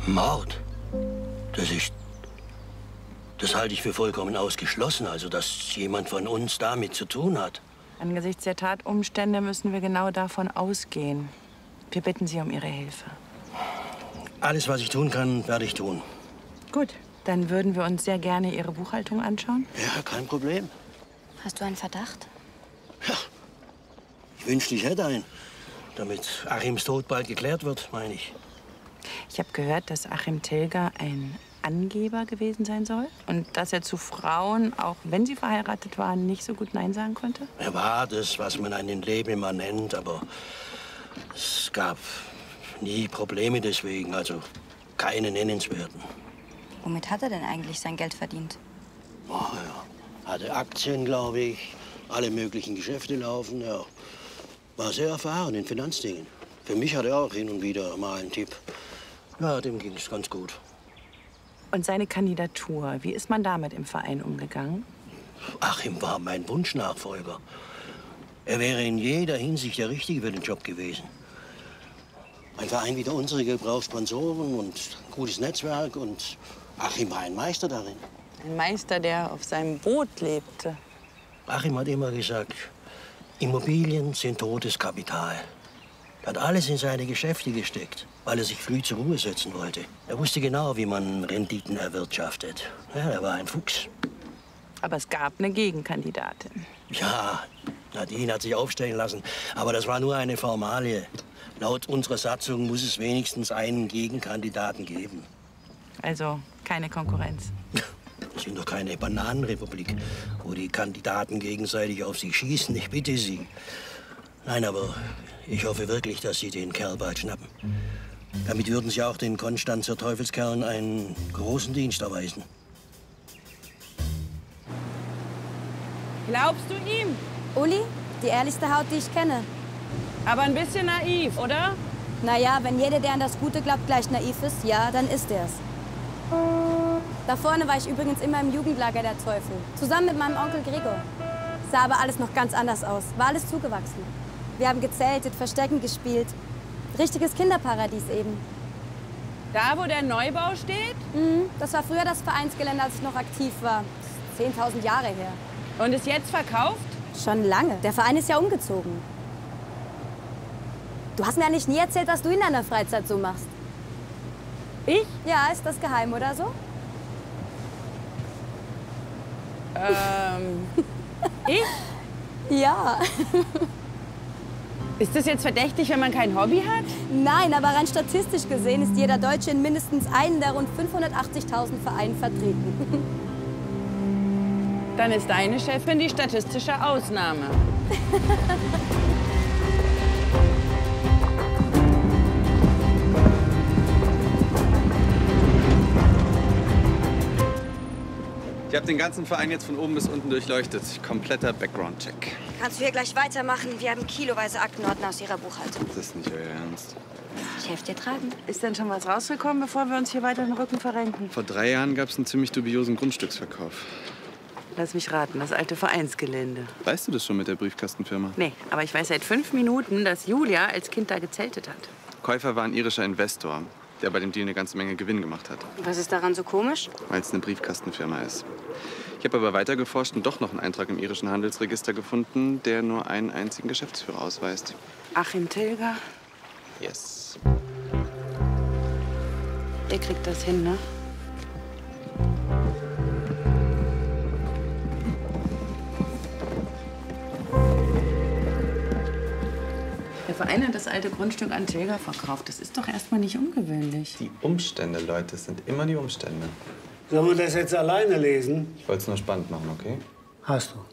Mord? Das halte ich für vollkommen ausgeschlossen, also dass jemand von uns damit zu tun hat. Angesichts der Tatumstände müssen wir genau davon ausgehen. Wir bitten Sie um Ihre Hilfe. Alles, was ich tun kann, werde ich tun. Gut, dann würden wir uns sehr gerne Ihre Buchhaltung anschauen. Ja, kein Problem. Hast du einen Verdacht? Ja, ich wünschte, ich hätte einen. Damit Achims Tod bald geklärt wird, meine ich. Ich habe gehört, dass Achim Tilger ein Angeber gewesen sein soll und dass er zu Frauen, auch wenn sie verheiratet waren, nicht so gut Nein sagen konnte. Er war das, was man einen Lebemann nennt, aber es gab nie Probleme deswegen, also keine nennenswerten. Womit hat er denn eigentlich sein Geld verdient? Oh, ja. Hatte Aktien, glaube ich, alle möglichen Geschäfte laufen, ja. War sehr erfahren in Finanzdingen. Für mich hat er auch hin und wieder mal einen Tipp. Ja, dem ging es ganz gut. Und seine Kandidatur, wie ist man damit im Verein umgegangen? Achim war mein Wunschnachfolger. Er wäre in jeder Hinsicht der Richtige für den Job gewesen. Ein Verein wie der unsere braucht Sponsoren und ein gutes Netzwerk. Und Achim war ein Meister darin. Ein Meister, der auf seinem Boot lebte. Achim hat immer gesagt, Immobilien sind totes Kapital. Er hat alles in seine Geschäfte gesteckt, weil er sich früh zur Ruhe setzen wollte. Er wusste genau, wie man Renditen erwirtschaftet. Ja, er war ein Fuchs. Aber es gab eine Gegenkandidatin. Ja, Nadine hat sich aufstellen lassen. Aber das war nur eine Formalie. Laut unserer Satzung muss es wenigstens einen Gegenkandidaten geben. Also keine Konkurrenz. Wir sind doch keine Bananenrepublik, wo die Kandidaten gegenseitig auf sich schießen. Ich bitte Sie. Nein, aber ich hoffe wirklich, dass Sie den Kerl bald schnappen. Damit würden Sie auch den Konstanzer Teufelskerlen einen großen Dienst erweisen. Glaubst du ihm? Uli, die ehrlichste Haut, die ich kenne. Aber ein bisschen naiv, oder? Naja, wenn jeder, der an das Gute glaubt, gleich naiv ist, ja, dann ist er's. Da vorne war ich übrigens immer im Jugendlager der Teufel. Zusammen mit meinem Onkel Gregor. Sah aber alles noch ganz anders aus. War alles zugewachsen. Wir haben gezeltet, Verstecken gespielt. Richtiges Kinderparadies eben. Da, wo der Neubau steht? Mhm, das war früher das Vereinsgelände, als ich noch aktiv war. 10.000 Jahre her. Und ist jetzt verkauft? Schon lange. Der Verein ist ja umgezogen. Du hast mir eigentlich nie erzählt, was du in deiner Freizeit so machst. Ich? Ja, ist das geheim oder so? Ich? Ja. Ist das jetzt verdächtig, wenn man kein Hobby hat? Nein, aber rein statistisch gesehen ist jeder Deutsche in mindestens einen der rund 580.000 Vereinen vertreten. Dann ist deine Chefin die statistische Ausnahme. Ich habe den ganzen Verein jetzt von oben bis unten durchleuchtet. Kompletter Background-Check. Kannst du hier gleich weitermachen? Wir haben kiloweise Aktenordner aus Ihrer Buchhaltung. Das ist nicht euer Ernst. Ich helfe dir tragen. Ist denn schon was rausgekommen, bevor wir uns hier weiter den Rücken verrenken? Vor 3 Jahren gab es einen ziemlich dubiosen Grundstücksverkauf. Lass mich raten, das alte Vereinsgelände. Weißt du das schon mit der Briefkastenfirma? Nee, aber ich weiß seit 5 Minuten, dass Julia als Kind da gezeltet hat. Käufer war ein irischer Investor, der bei dem Deal eine ganze Menge Gewinn gemacht hat. Was ist daran so komisch? Weil es eine Briefkastenfirma ist. Ich habe aber weiter geforscht und doch noch einen Eintrag im irischen Handelsregister gefunden, der nur einen einzigen Geschäftsführer ausweist. Achim Tilger, Yes. der kriegt das hin, ne? Der Verein hat das alte Grundstück an Tilger verkauft. Das ist doch erstmal nicht ungewöhnlich. Die Umstände, Leute, es sind immer die Umstände. Sollen wir das jetzt alleine lesen? Ich wollte es nur spannend machen, okay? Hast du.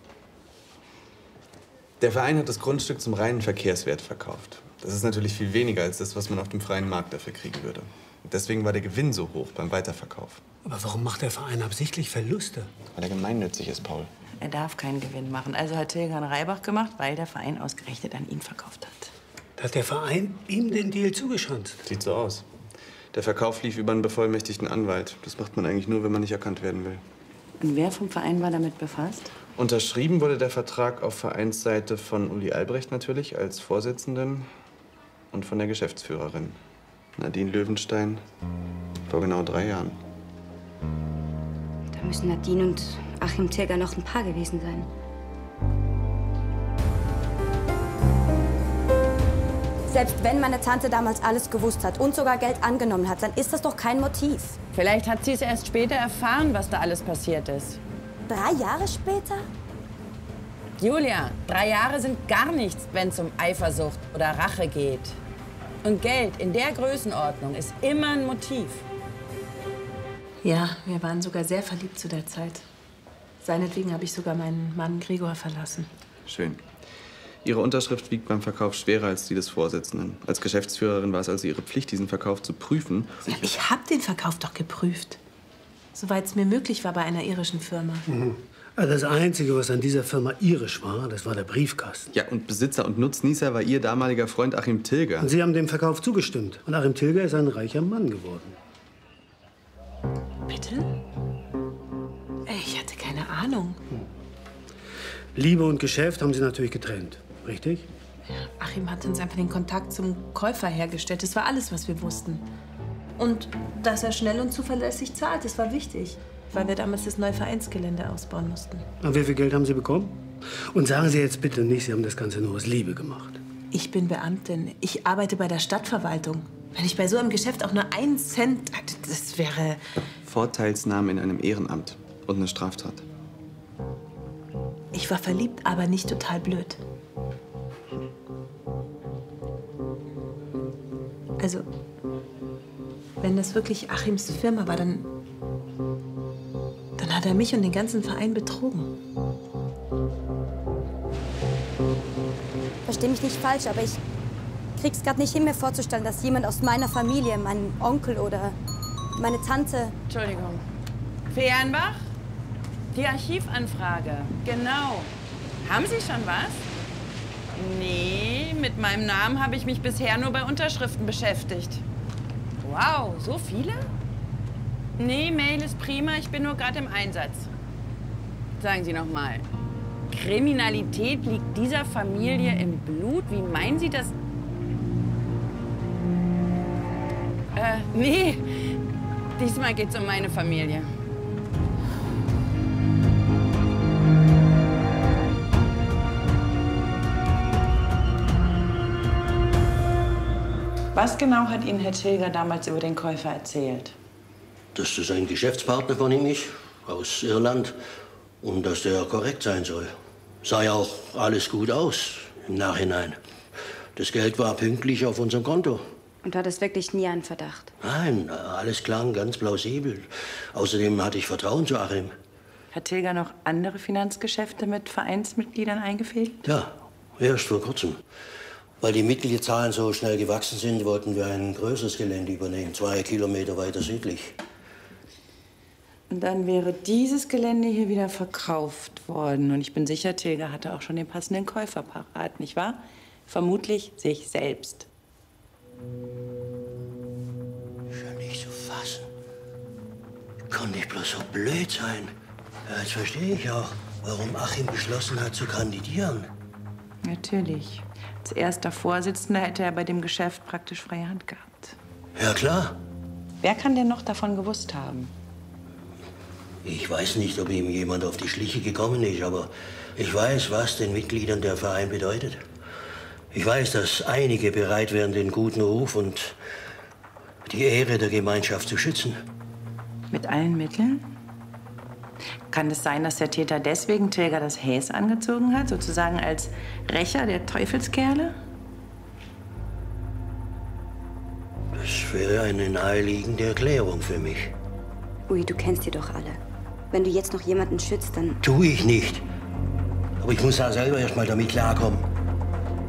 Der Verein hat das Grundstück zum reinen Verkehrswert verkauft. Das ist natürlich viel weniger als das, was man auf dem freien Markt dafür kriegen würde. Und deswegen war der Gewinn so hoch beim Weiterverkauf. Aber warum macht der Verein absichtlich Verluste? Weil er gemeinnützig ist, Paul. Er darf keinen Gewinn machen. Also hat Tilger einen Reibach gemacht, weil der Verein ausgerechnet an ihn verkauft hat. Hat der Verein ihm den Deal zugeschanzt? Sieht so aus. Der Verkauf lief über einen bevollmächtigten Anwalt. Das macht man eigentlich nur, wenn man nicht erkannt werden will. Und wer vom Verein war damit befasst? Unterschrieben wurde der Vertrag auf Vereinsseite von Uli Albrecht natürlich als Vorsitzenden und von der Geschäftsführerin Nadine Löwenstein Vor genau 3 Jahren. Da müssen Nadine und Achim Tilger noch ein Paar gewesen sein. Selbst wenn meine Tante damals alles gewusst hat und sogar Geld angenommen hat, dann ist das doch kein Motiv. Vielleicht hat sie es erst später erfahren, was da alles passiert ist. 3 Jahre später? Julia, 3 Jahre sind gar nichts, wenn es um Eifersucht oder Rache geht. Und Geld in der Größenordnung ist immer ein Motiv. Ja, wir waren sogar sehr verliebt zu der Zeit. Seinetwegen habe ich sogar meinen Mann Gregor verlassen. Schön. Ihre Unterschrift wiegt beim Verkauf schwerer als die des Vorsitzenden. Als Geschäftsführerin war es also Ihre Pflicht, diesen Verkauf zu prüfen. Ja, ich habe den Verkauf doch geprüft. Soweit es mir möglich war bei einer irischen Firma. Also das Einzige, was an dieser Firma irisch war, das war der Briefkasten. Ja, und Besitzer und Nutznießer war Ihr damaliger Freund Achim Tilger. Und Sie haben dem Verkauf zugestimmt. Und Achim Tilger ist ein reicher Mann geworden. Bitte? Ich hatte keine Ahnung. Liebe und Geschäft haben Sie natürlich getrennt, richtig? Ja, Achim hat uns einfach den Kontakt zum Käufer hergestellt. Das war alles, was wir wussten. Und dass er schnell und zuverlässig zahlt, das war wichtig. Weil wir damals das neue Vereinsgelände ausbauen mussten. Und wie viel Geld haben Sie bekommen? Und sagen Sie jetzt bitte nicht, Sie haben das Ganze nur aus Liebe gemacht. Ich bin Beamtin. Ich arbeite bei der Stadtverwaltung. Wenn ich bei so einem Geschäft auch nur 1 Cent... Das wäre... Vorteilsnahme in einem Ehrenamt und eine Straftat. Ich war verliebt, aber nicht total blöd. Also, wenn das wirklich Achims Firma war, dann hat er mich und den ganzen Verein betrogen. Versteh mich nicht falsch, aber ich krieg's gerade nicht hin, mir vorzustellen, dass jemand aus meiner Familie, mein Onkel oder meine Tante... Entschuldigung. Fehrenbach? Die Archivanfrage. Genau. Haben Sie schon was? Nee, mit meinem Namen habe ich mich bisher nur bei Unterschriften beschäftigt. Wow, so viele? Nee, Mail ist prima, ich bin nur gerade im Einsatz. Sagen Sie noch mal. Kriminalität liegt dieser Familie im Blut? Wie meinen Sie das? Nee. Diesmal geht's um meine Familie. Was genau hat Ihnen Herr Tilger damals über den Käufer erzählt? Dass das ein Geschäftspartner von ihm ist, aus Irland, und dass der korrekt sein soll. Sah ja auch alles gut aus im Nachhinein. Das Geld war pünktlich auf unserem Konto. Und du hattest wirklich nie einen Verdacht? Nein, alles klang ganz plausibel. Außerdem hatte ich Vertrauen zu Achim. Hat Tilger noch andere Finanzgeschäfte mit Vereinsmitgliedern eingefädelt? Ja, erst vor kurzem. Weil die Mitgliederzahlen so schnell gewachsen sind, wollten wir ein größeres Gelände übernehmen, 2 Kilometer weiter südlich. Und dann wäre dieses Gelände hier wieder verkauft worden. Und ich bin sicher, Tilger hatte auch schon den passenden Käufer parat, nicht wahr? Vermutlich sich selbst. Schon nicht zu fassen. Konnte ich bloß so blöd sein? Ja, jetzt verstehe ich auch, warum Achim beschlossen hat zu kandidieren. Natürlich. Als erster Vorsitzender hätte er bei dem Geschäft praktisch freie Hand gehabt. Ja, klar. Wer kann denn noch davon gewusst haben? Ich weiß nicht, ob ihm jemand auf die Schliche gekommen ist, aber ich weiß, was den Mitgliedern der Verein bedeutet. Ich weiß, dass einige bereit wären, den guten Ruf und die Ehre der Gemeinschaft zu schützen. Mit allen Mitteln? Kann es sein, dass der Täter deswegen Tilger das Häs angezogen hat, sozusagen als Rächer der Teufelskerle? Das wäre eine naheliegende Erklärung für mich. Ui, du kennst die doch alle. Wenn du jetzt noch jemanden schützt, dann... Tu ich nicht. Aber ich muss da selber erst mal damit klarkommen.